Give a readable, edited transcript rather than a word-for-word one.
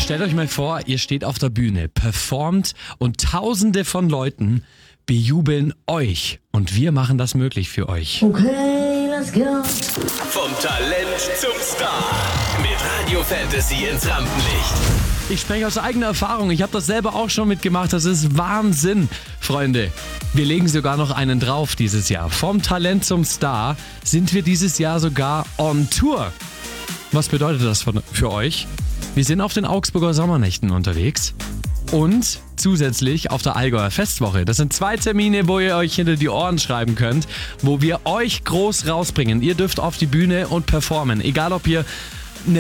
Stellt euch mal vor, ihr steht auf der Bühne, performt und Tausende von Leuten bejubeln euch. Und wir machen das möglich für euch. Okay, let's go. Vom Talent zum Star. Mit Radio Fantasy ins Rampenlicht. Ich spreche aus eigener Erfahrung. Ich habe das selber auch schon mitgemacht. Das ist Wahnsinn, Freunde. Wir legen sogar noch einen drauf dieses Jahr. Vom Talent zum Star sind wir dieses Jahr sogar on Tour. Was bedeutet das für euch? Wir sind auf den Augsburger Sommernächten unterwegs und zusätzlich auf der Allgäuer Festwoche. Das sind 2 Termine, wo ihr euch hinter die Ohren schreiben könnt, wo wir euch groß rausbringen. Ihr dürft auf die Bühne und performen. Egal, ob ihr